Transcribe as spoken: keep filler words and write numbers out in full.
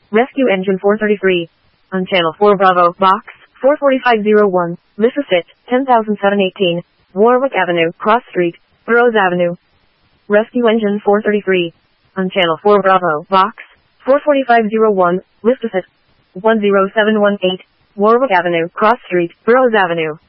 Rescue Engine four thirty-three. On Channel four Bravo, Box four forty-five oh one, Mississippi, ten thousand seven hundred eighteen, Warwick Avenue, Cross Street, Burroughs Avenue. Rescue Engine four thirty-three. On Channel four Bravo, Box four forty-five oh one, Mississippi, one oh seven one eight, Warwick Avenue, Cross Street, Burroughs Avenue.